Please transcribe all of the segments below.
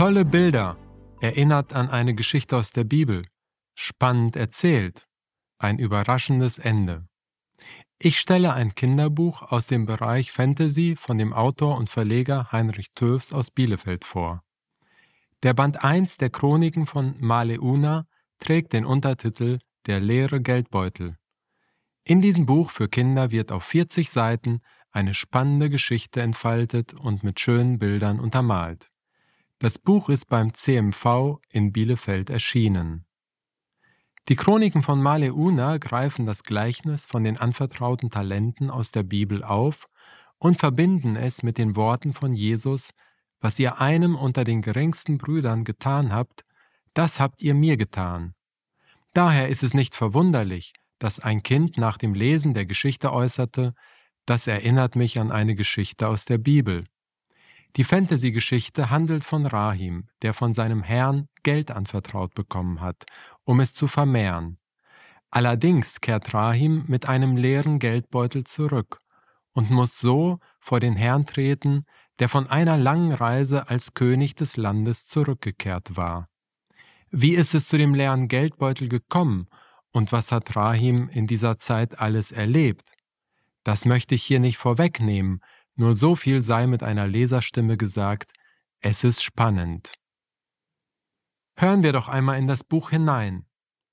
Tolle Bilder, erinnert an eine Geschichte aus der Bibel, spannend erzählt, ein überraschendes Ende. Ich stelle ein Kinderbuch aus dem Bereich Fantasy von dem Autor und Verleger Heinrich Toews aus Bielefeld vor. Der Band 1 der Chroniken von Maleuna trägt den Untertitel Der leere Geldbeutel. In diesem Buch für Kinder wird auf 40 Seiten eine spannende Geschichte entfaltet und mit schönen Bildern untermalt. Das Buch ist beim CMV in Bielefeld erschienen. Die Chroniken von Maleuna greifen das Gleichnis von den anvertrauten Talenten aus der Bibel auf und verbinden es mit den Worten von Jesus: Was ihr einem unter den geringsten Brüdern getan habt, das habt ihr mir getan. Daher ist es nicht verwunderlich, dass ein Kind nach dem Lesen der Geschichte äußerte: Das erinnert mich an eine Geschichte aus der Bibel. Die Fantasy-Geschichte handelt von Rahim, der von seinem Herrn Geld anvertraut bekommen hat, um es zu vermehren. Allerdings kehrt Rahim mit einem leeren Geldbeutel zurück und muss so vor den Herrn treten, der von einer langen Reise als König des Landes zurückgekehrt war. Wie ist es zu dem leeren Geldbeutel gekommen und was hat Rahim in dieser Zeit alles erlebt? Das möchte ich hier nicht vorwegnehmen, nur so viel sei mit einer Leserstimme gesagt: Es ist spannend. Hören wir doch einmal in das Buch hinein.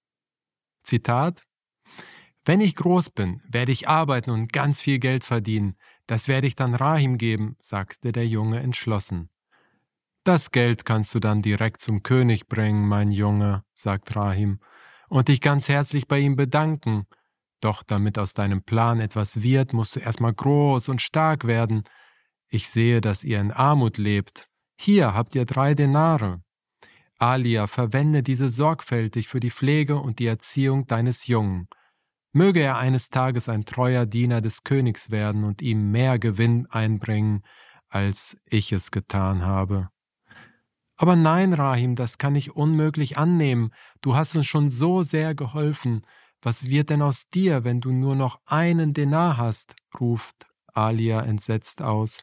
Zitat: Wenn ich groß bin, werde ich arbeiten und ganz viel Geld verdienen. Das werde ich dann Rahim geben, sagte der Junge entschlossen. Das Geld kannst du dann direkt zum König bringen, mein Junge, sagt Rahim, und dich ganz herzlich bei ihm bedanken. Doch damit aus deinem Plan etwas wird, musst du erstmal groß und stark werden. Ich sehe, dass ihr in Armut lebt. Hier habt ihr 3 Denare. Alia, verwende diese sorgfältig für die Pflege und die Erziehung deines Jungen. Möge er eines Tages ein treuer Diener des Königs werden und ihm mehr Gewinn einbringen, als ich es getan habe. Aber nein, Rahim, das kann ich unmöglich annehmen. Du hast uns schon so sehr geholfen. Was wird denn aus dir, wenn du nur noch 1 Denar hast? Ruft Alia entsetzt aus.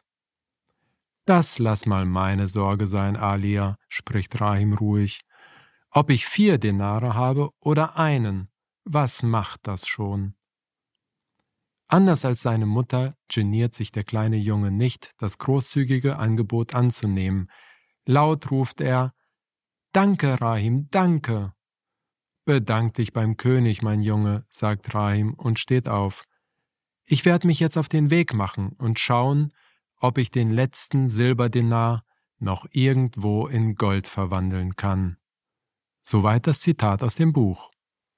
Das lass mal meine Sorge sein, Alia, spricht Rahim ruhig. Ob ich 4 Denare habe oder 1, was macht das schon? Anders als seine Mutter geniert sich der kleine Junge nicht, das großzügige Angebot anzunehmen. Laut ruft er: Danke, Rahim, danke! Bedank dich beim König, mein Junge, sagt Rahim und steht auf. Ich werde mich jetzt auf den Weg machen und schauen, ob ich den letzten Silberdenar noch irgendwo in Gold verwandeln kann. Soweit das Zitat aus dem Buch.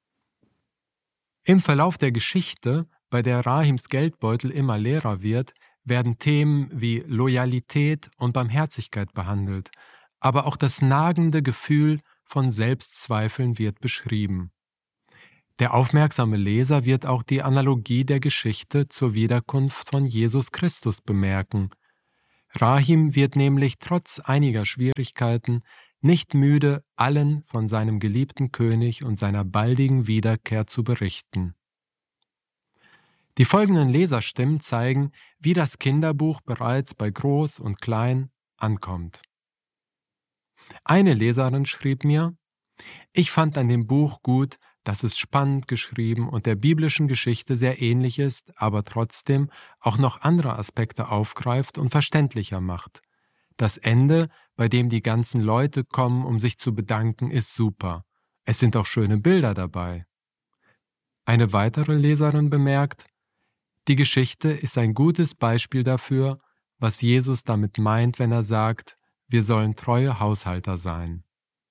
Im Verlauf der Geschichte, bei der Rahims Geldbeutel immer leerer wird, werden Themen wie Loyalität und Barmherzigkeit behandelt, aber auch das nagende Gefühl von Selbstzweifeln wird beschrieben. Der aufmerksame Leser wird auch die Analogie der Geschichte zur Wiederkunft von Jesus Christus bemerken. Rahim wird nämlich trotz einiger Schwierigkeiten nicht müde, allen von seinem geliebten König und seiner baldigen Wiederkehr zu berichten. Die folgenden Leserstimmen zeigen, wie das Kinderbuch bereits bei Groß und Klein ankommt. Eine Leserin schrieb mir: Ich fand an dem Buch gut, dass es spannend geschrieben und der biblischen Geschichte sehr ähnlich ist, aber trotzdem auch noch andere Aspekte aufgreift und verständlicher macht. Das Ende, bei dem die ganzen Leute kommen, um sich zu bedanken, ist super. Es sind auch schöne Bilder dabei. Eine weitere Leserin bemerkt: Die Geschichte ist ein gutes Beispiel dafür, was Jesus damit meint, wenn er sagt, wir sollen treue Haushalter sein.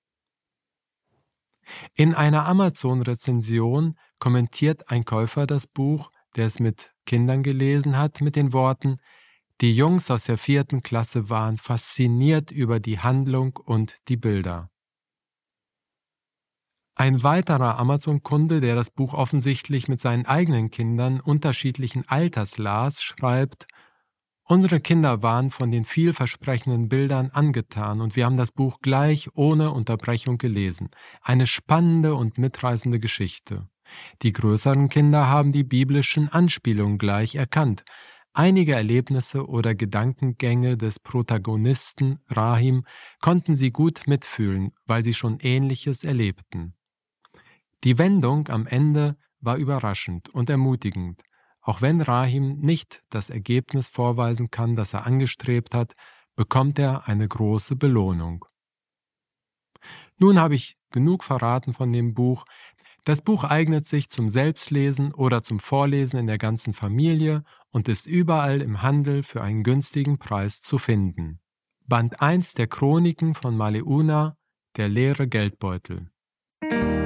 In einer Amazon-Rezension kommentiert ein Käufer das Buch, der es mit Kindern gelesen hat, mit den Worten: Die Jungs aus der 4. Klasse waren fasziniert über die Handlung und die Bilder. Ein weiterer Amazon-Kunde, der das Buch offensichtlich mit seinen eigenen Kindern unterschiedlichen Alters las, schreibt: Unsere Kinder waren von den vielversprechenden Bildern angetan und wir haben das Buch gleich ohne Unterbrechung gelesen. Eine spannende und mitreißende Geschichte. Die größeren Kinder haben die biblischen Anspielungen gleich erkannt. Einige Erlebnisse oder Gedankengänge des Protagonisten Rahim konnten sie gut mitfühlen, weil sie schon Ähnliches erlebten. Die Wendung am Ende war überraschend und ermutigend, auch wenn Rahim nicht das Ergebnis vorweisen kann, das er angestrebt hat, bekommt er eine große Belohnung. Nun habe ich genug verraten von dem Buch. Das Buch eignet sich zum Selbstlesen oder zum Vorlesen in der ganzen Familie und ist überall im Handel für einen günstigen Preis zu finden. Band 1 der Chroniken von Maleuna, der leere Geldbeutel.